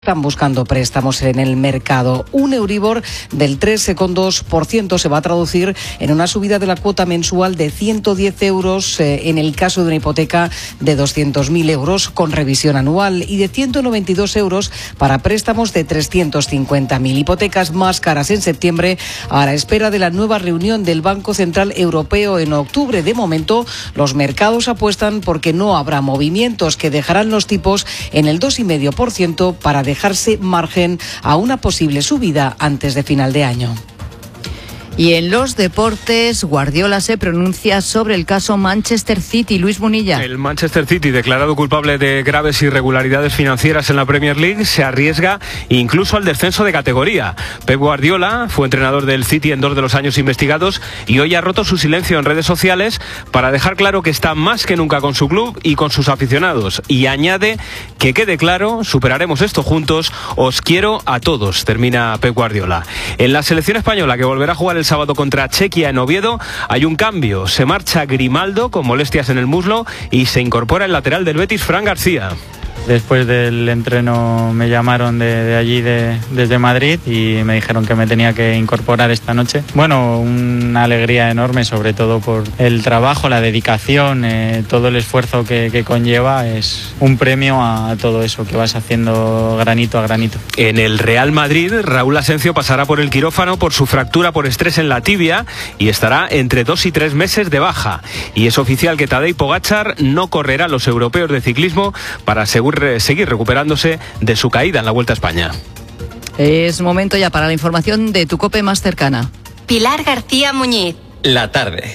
Están buscando préstamos en el mercado. Un Euribor del 3,2% se va a traducir en una subida de la cuota mensual de 110 euros en el caso de una hipoteca de 200.000 euros con revisión anual y de 192 euros para préstamos de 350.000. Hipotecas más caras en septiembre a la espera de la nueva reunión del Banco Central Europeo en octubre. De momento, los mercados apuestan porque no habrá movimientos que dejarán los tipos en el 2,5% para dejarse margen a una posible subida antes de final de año. Y en los deportes, Guardiola se pronuncia sobre el caso Manchester City. Luis Munilla. El Manchester City, declarado culpable de graves irregularidades financieras en la Premier League, se arriesga incluso al descenso de categoría. Pep Guardiola fue entrenador del City en 2 de los años investigados y hoy ha roto su silencio en redes sociales para dejar claro que está más que nunca con su club y con sus aficionados. Y añade que quede claro, superaremos esto juntos, os quiero a todos, termina Pep Guardiola. En la selección española, que volverá a jugar el sábado contra Chequia en Oviedo, hay un cambio. Se marcha Grimaldo con molestias en el muslo y se incorpora el lateral del Betis, Fran García. Después del entreno me llamaron de allí, desde Madrid, y me dijeron que me tenía que incorporar esta noche. Bueno, una alegría enorme, sobre todo por el trabajo, la dedicación, todo el esfuerzo que conlleva. Es un premio a todo eso que vas haciendo granito a granito. En el Real Madrid, Raúl Asencio pasará por el quirófano por su fractura por estrés en la tibia y estará entre 2 y 3 meses de baja. Y es oficial que Tadej Pogačar no correrá los europeos de ciclismo para seguir recuperándose de su caída en la Vuelta a España. Es momento ya para la información de tu COPE más cercana. Pilar García Muñiz. La tarde.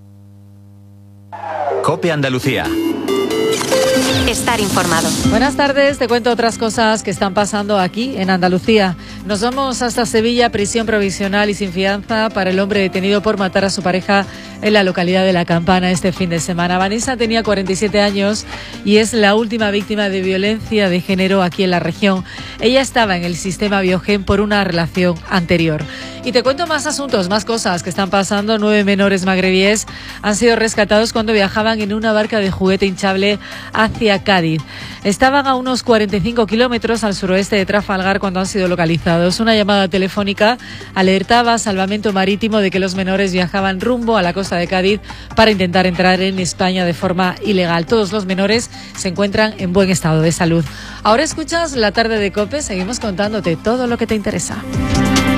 COPE Andalucía. Estar informado. Buenas tardes, te cuento otras cosas que están pasando aquí en Andalucía. Nos vamos hasta Sevilla, prisión provisional y sin fianza para el hombre detenido por matar a su pareja en la localidad de La Campana este fin de semana. Vanessa tenía 47 años y es la última víctima de violencia de género aquí en la región. Ella estaba en el sistema Biogen por una relación anterior. Y te cuento más asuntos, más cosas que están pasando. 9 menores magrebíes han sido rescatados cuando viajaban en una barca de juguete hinchable hacia Cádiz. Estaban a unos 45 kilómetros al suroeste de Trafalgar cuando han sido localizados. Una llamada telefónica alertaba a Salvamento Marítimo de que los menores viajaban rumbo a la costa de Cádiz para intentar entrar en España de forma ilegal. Todos los menores se encuentran en buen estado de salud. Ahora escuchas La Tarde de COPE. Seguimos contándote todo lo que te interesa.